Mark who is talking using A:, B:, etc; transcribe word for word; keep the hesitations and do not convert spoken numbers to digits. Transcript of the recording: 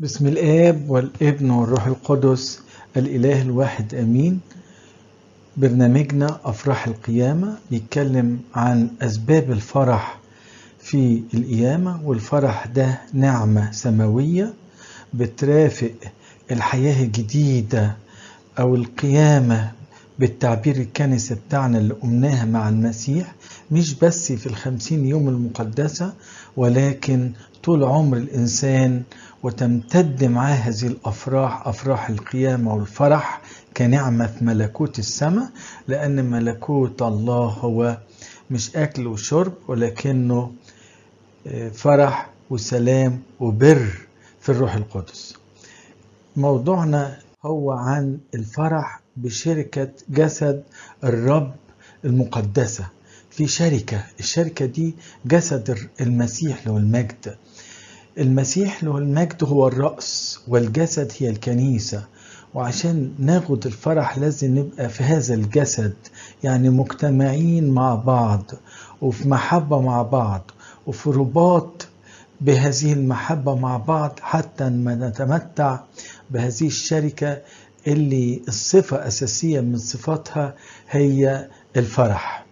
A: بسم الآب والابن والروح القدس الإله الواحد آمين. برنامجنا أفراح القيامة بيتكلم عن أسباب الفرح في القيامة، والفرح ده نعمة سماوية بترافق الحياة الجديدة أو القيامة بالتعبير الكنسي بتاعنا اللي قمناها مع المسيح، مش بس في الخمسين يوم المقدسة ولكن طول عمر الإنسان، وتمتد معاه هذه الأفراح، أفراح القيامة والفرح كنعمة في ملكوت السماء، لأن ملكوت الله هو مش أكل وشرب ولكنه فرح وسلام وبر في الروح القدس. موضوعنا هو عن الفرح بشركة جسد الرب المقدسة. في شركة، الشركة دي جسد المسيح له المجد. المسيح له المجد هو الرأس والجسد هي الكنيسة، وعشان ناخد الفرح لازم نبقى في هذا الجسد، يعني مجتمعين مع بعض وفي محبة مع بعض وفي رباط بهذه المحبة مع بعض، حتى ما نتمتع بهذه الشركة اللي الصفة أساسية من صفاتها هي الفرح.